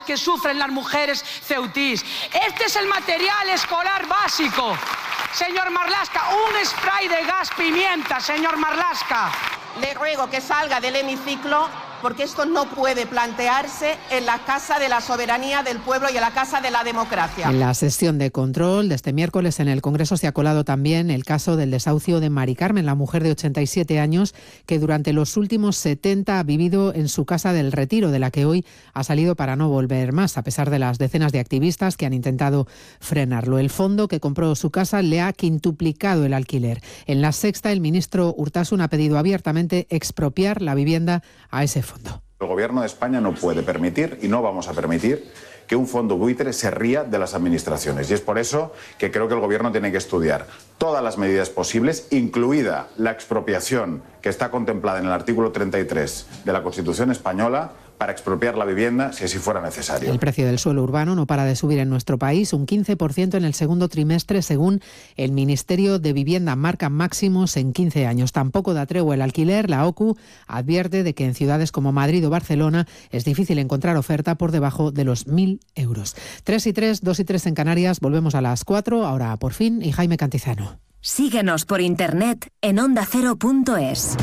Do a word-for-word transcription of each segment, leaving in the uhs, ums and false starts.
que sufren las mujeres ceutís. Este es el material escolar básico. Señor Marlaska, un spray de gas pimienta, señor Marlaska. Le ruego que salga del hemiciclo, porque esto no puede plantearse en la Casa de la Soberanía del Pueblo y en la Casa de la Democracia. En la sesión de control de este miércoles en el Congreso se ha colado también el caso del desahucio de Mari Carmen, la mujer de ochenta y siete años que durante los últimos setenta ha vivido en su casa del Retiro, de la que hoy ha salido para no volver más, a pesar de las decenas de activistas que han intentado frenarlo. El fondo que compró su casa le ha quintuplicado el alquiler. En La Sexta, el ministro Urtasun ha pedido abiertamente expropiar la vivienda a ese fondo. El Gobierno de España no puede permitir, y no vamos a permitir, que un fondo buitre se ría de las administraciones. Y es por eso que creo que el Gobierno tiene que estudiar todas las medidas posibles, incluida la expropiación que está contemplada en el artículo treinta y tres de la Constitución española, para expropiar la vivienda si así fuera necesario. El precio del suelo urbano no para de subir en nuestro país, un quince por ciento en el segundo trimestre, según el Ministerio de Vivienda. Marcan máximos en quince años. Tampoco da tregua el alquiler. La O C U advierte de que en ciudades como Madrid o Barcelona es difícil encontrar oferta por debajo de los mil euros. tres y tres, dos y tres en Canarias. Volvemos a las cuatro, ahora por fin, y Jaime Cantizano. Síguenos por internet en onda cero punto es.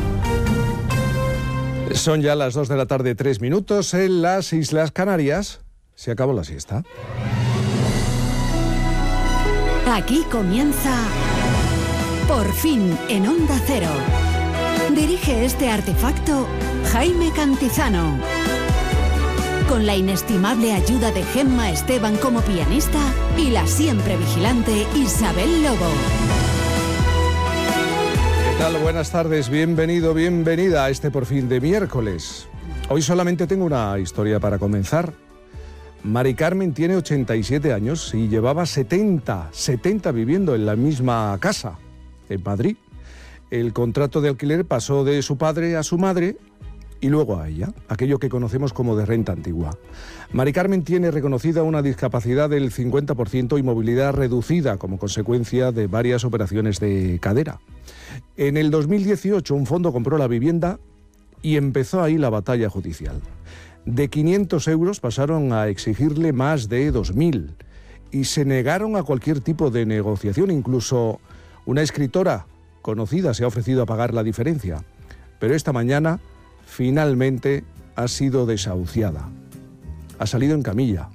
Son ya las dos de la tarde, tres minutos. En las Islas Canarias se acabó la siesta. Aquí comienza Por fin en Onda Cero. Dirige este artefacto Jaime Cantizano. Con la inestimable ayuda de Gemma Esteban como pianista y la siempre vigilante Isabel Lobo. ¿Qué tal? Buenas tardes, bienvenido, bienvenida a este Por fin de miércoles. Hoy solamente tengo una historia para comenzar. Mari Carmen tiene ochenta y siete años y llevaba setenta, setenta viviendo en la misma casa, en Madrid. El contrato de alquiler pasó de su padre a su madre y luego a ella, aquello que conocemos como de renta antigua. Mari Carmen tiene reconocida una discapacidad del cincuenta por ciento y movilidad reducida como consecuencia de varias operaciones de cadera. En el dos mil dieciocho un fondo compró la vivienda y empezó ahí la batalla judicial. De quinientos euros pasaron a exigirle más de dos mil y se negaron a cualquier tipo de negociación. Incluso una escritora conocida se ha ofrecido a pagar la diferencia. Pero esta mañana finalmente ha sido desahuciada. Ha salido en camilla.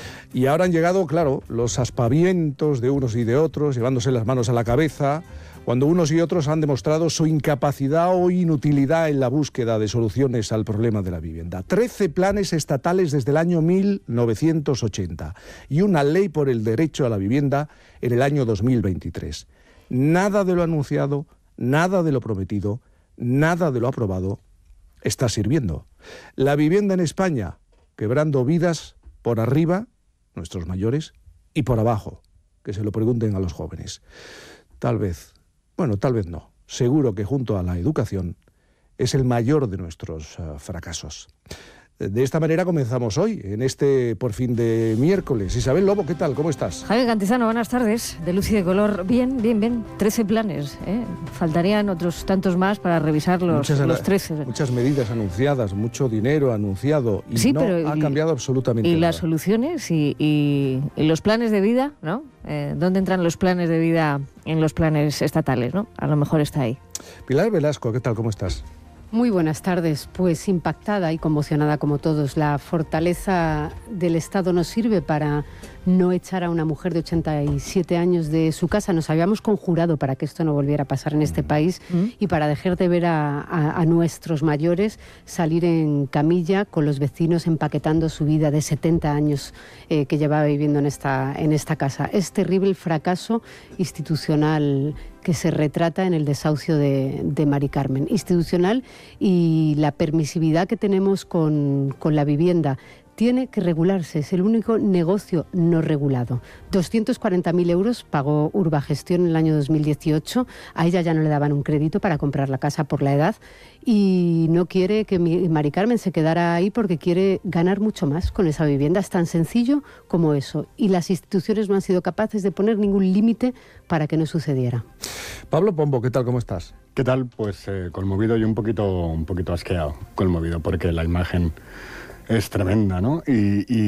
Y ahora han llegado, claro, los aspavientos de unos y de otros, llevándose las manos a la cabeza, cuando unos y otros han demostrado su incapacidad o inutilidad en la búsqueda de soluciones al problema de la vivienda. Trece planes estatales desde el año mil novecientos ochenta y una ley por el derecho a la vivienda en el año dos mil veintitrés. Nada de lo anunciado, nada de lo prometido, nada de lo aprobado está sirviendo. La vivienda en España, quebrando vidas por arriba, nuestros mayores, y por abajo, que se lo pregunten a los jóvenes. Tal vez, bueno, tal vez no, seguro que junto a la educación es el mayor de nuestros uh, fracasos. De esta manera comenzamos hoy, en este Por fin de miércoles. Isabel Lobo, ¿qué tal? ¿Cómo estás? Jaime Cantizano, buenas tardes. De luz y de color. Bien, bien, bien. trece planes. ¿eh? Faltarían otros tantos más para revisar los, muchas, los trece. Muchas medidas anunciadas, mucho dinero anunciado y sí, no pero ha y, cambiado absolutamente y nada. Y las soluciones y, y, y los planes de vida, ¿no? Eh, ¿Dónde entran los planes de vida en los planes estatales, no? A lo mejor está ahí. Pilar Velasco, ¿qué tal? ¿Cómo estás? Muy buenas tardes. Pues impactada y conmocionada como todos. La fortaleza del Estado nos sirve para no echar a una mujer de ochenta y siete años de su casa. Nos habíamos conjurado para que esto no volviera a pasar en este país mm. y para dejar de ver a, a, a nuestros mayores salir en camilla con los vecinos empaquetando su vida de setenta años eh, que llevaba viviendo en esta, en esta casa. Es terrible el fracaso institucional que se retrata en el desahucio de, de Mari Carmen. Institucional y la permisividad que tenemos con, con la vivienda. Tiene que regularse, es el único negocio no regulado. doscientos cuarenta mil euros pagó Urbagestión en el año dos mil dieciocho. A ella ya no le daban un crédito para comprar la casa por la edad y no quiere que Mari Carmen se quedara ahí porque quiere ganar mucho más con esa vivienda. Es tan sencillo como eso. Y las instituciones no han sido capaces de poner ningún límite para que no sucediera. Pablo Pombo, ¿qué tal? ¿Cómo estás? ¿Qué tal? Pues eh, conmovido y un poquito, un poquito asqueado. Conmovido porque la imagen es tremenda, ¿no? Y, y